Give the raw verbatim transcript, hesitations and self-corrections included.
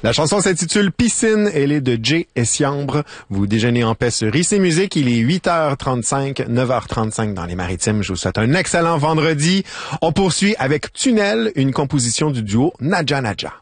La chanson s'intitule Piscine. Elle est de Jay Essiambre. Vous déjeunez en paix sur I C Musique. Il est huit heures trente-cinq, neuf heures trente-cinq dans les Maritimes. Je vous souhaite un excellent vendredi. On poursuit avec Tunnel, une composition du duo Nadja Nadja.